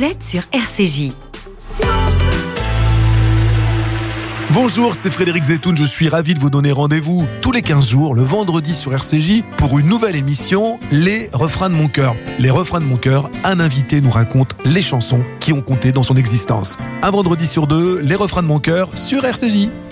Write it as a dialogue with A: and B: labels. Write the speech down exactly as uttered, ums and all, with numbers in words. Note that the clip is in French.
A: Vous êtes sur R C J.
B: Bonjour, c'est Frédéric Zetoun, je suis ravi de vous donner rendez-vous tous les quinze jours, le vendredi sur R C J, pour une nouvelle émission, Les Refrains de mon cœur. Les Refrains de mon cœur, un invité nous raconte les chansons qui ont compté dans son existence. Un vendredi sur deux, Les Refrains de mon cœur sur R C J.